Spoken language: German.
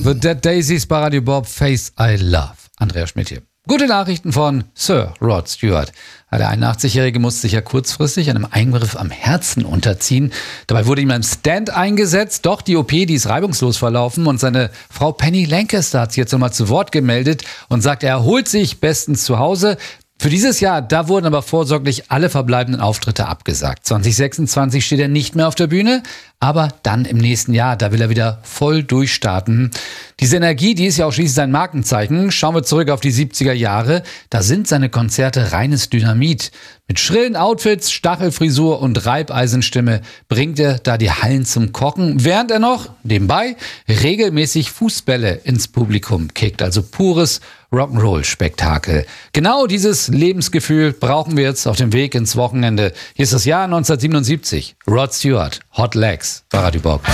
The Dead Daisies bei Radio Bob, Face I Love. Andrea Schmidt hier. Gute Nachrichten von Sir Rod Stewart. Der 81-Jährige musste sich ja kurzfristig einem Eingriff am Herzen unterziehen. Dabei wurde ihm ein Stent eingesetzt. Doch die OP, die ist reibungslos verlaufen. Und seine Frau Penny Lancaster hat sich jetzt nochmal zu Wort gemeldet und sagt, er erholt sich bestens zu Hause. Für dieses Jahr, da wurden aber vorsorglich alle verbleibenden Auftritte abgesagt. 2026 steht er nicht mehr auf der Bühne, aber dann im nächsten Jahr, da will er wieder voll durchstarten. Diese Energie, die ist ja auch schließlich sein Markenzeichen. Schauen wir zurück auf die 70er Jahre. Da sind seine Konzerte reines Dynamit. Mit schrillen Outfits, Stachelfrisur und Reibeisenstimme bringt er da die Hallen zum Kochen, während er noch nebenbei regelmäßig Fußbälle ins Publikum kickt. Also pures Rock'n'Roll-Spektakel. Genau dieses Lebensgefühl brauchen wir jetzt auf dem Weg ins Wochenende. Hier ist das Jahr 1977. Rod Stewart, Hot Legs bei Radio Bob.